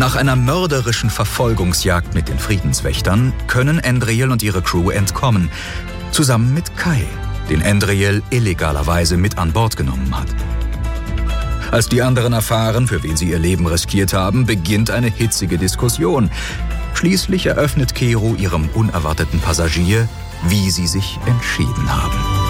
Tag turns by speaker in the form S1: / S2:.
S1: Nach einer mörderischen Verfolgungsjagd mit den Friedenswächtern können Andriel und ihre Crew entkommen, zusammen mit Kai, den Andriel illegalerweise mit an Bord genommen hat. Als die anderen erfahren, für wen sie ihr Leben riskiert haben, beginnt eine hitzige Diskussion. Schließlich eröffnet Kero ihrem unerwarteten Passagier, wie sie sich entschieden haben.